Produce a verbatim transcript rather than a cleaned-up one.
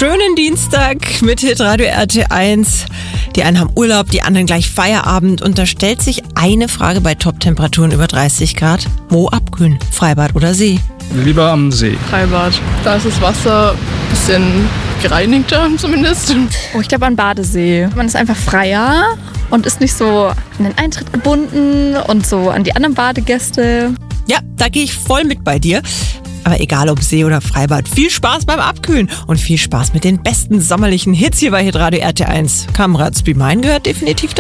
schönen Dienstag mit Hitradio R T eins. Die einen haben Urlaub, die anderen gleich Feierabend. Und da stellt sich eine Frage bei Top-Temperaturen über dreißig Grad. Wo abkühlen? Freibad oder See? Lieber am See. Freibad. Da ist das Wasser ein bisschen gereinigter zumindest. Oh, ich glaube an Badesee. Man ist einfach freier und ist nicht so an den Eintritt gebunden und so an die anderen Badegäste. Ja, da gehe ich voll mit bei dir. Aber egal ob See oder Freibad, viel Spaß beim Abkühlen und viel Spaß mit den besten sommerlichen Hits hier bei Hitradio R T eins. Kamerads Be Mine gehört definitiv dazu.